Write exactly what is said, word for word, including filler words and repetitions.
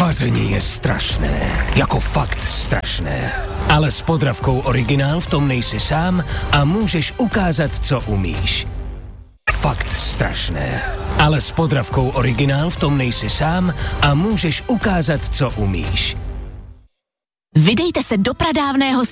Vaření je strašné, jako fakt strašné. Ale s Podravkou Originál v tom nejsi sám a můžeš ukázat, co umíš. Fakt strašné. Ale s Podravkou Originál v tom nejsi sám a můžeš ukázat, co umíš. Vydejte se do pradávného